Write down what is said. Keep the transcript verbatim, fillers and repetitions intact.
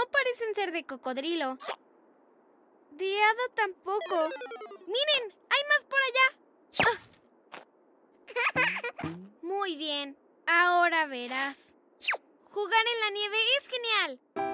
no parecen ser de cocodrilo. De hada tampoco. ¡Miren! ¡Hay más por allá! ¡Ah! Muy bien. Ahora verás. Jugar en la nieve es genial.